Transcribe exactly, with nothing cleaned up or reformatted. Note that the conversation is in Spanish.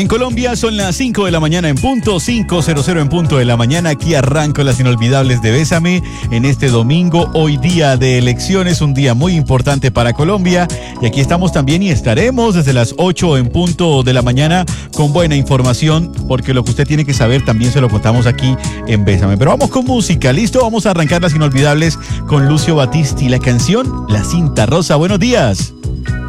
En Colombia son las cinco de la mañana en punto, cinco cero cero en punto de la mañana. Aquí arranco las inolvidables de Bésame en este domingo, hoy día de elecciones, un día muy importante para Colombia. Y aquí estamos también y estaremos desde las ocho en punto de la mañana con buena información, porque lo que usted tiene que saber también se lo contamos aquí en Bésame. Pero vamos con música, ¿listo? Vamos a arrancar las inolvidables con Lucio Battisti, la canción La Cinta Rosa. Buenos días.